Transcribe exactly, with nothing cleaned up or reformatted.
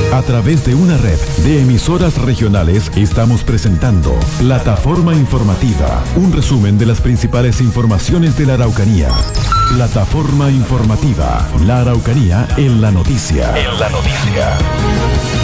A través de una red de emisoras regionales estamos presentando Plataforma Informativa, un resumen de las principales informaciones de la Araucanía. Plataforma Informativa, la Araucanía en la noticia. En la noticia.